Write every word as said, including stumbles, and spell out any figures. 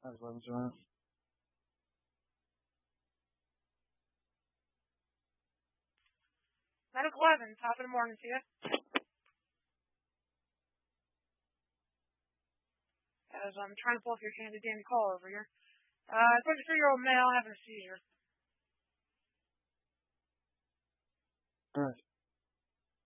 How's eleven doing? Medical eleven, top of the morning to you. As I'm trying to pull up your handy dandy call over here. Uh, twenty-three-year-old male having a seizure. Alright.